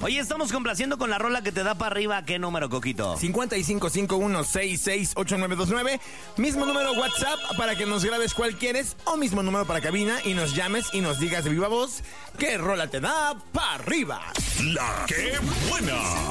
Oye, estamos complaciendo con la rola que te da para arriba. ¿Qué número, Coquito? 5551668929. Mismo número WhatsApp para que nos grabes cuál quieres, o mismo número para cabina y nos llames y nos digas de viva voz qué rola te da para arriba. La que buena.